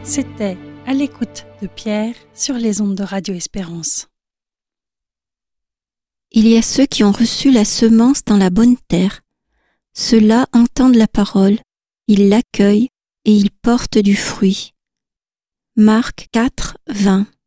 C'était À l'écoute de Pierre sur les ondes de Radio Espérance. Il y a ceux qui ont reçu la semence dans la bonne terre. Ceux-là entendent la parole, ils l'accueillent et ils portent du fruit. Marc 4, 20.